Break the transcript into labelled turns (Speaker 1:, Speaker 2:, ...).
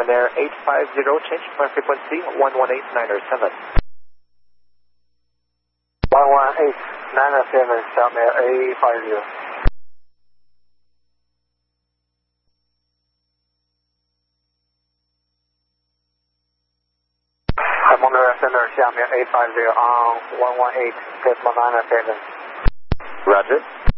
Speaker 1: Air 850, change my frequency 118.907.
Speaker 2: 118.907, 小美 850. Harmonic Center, 下面 850 on 118.907.
Speaker 1: Roger.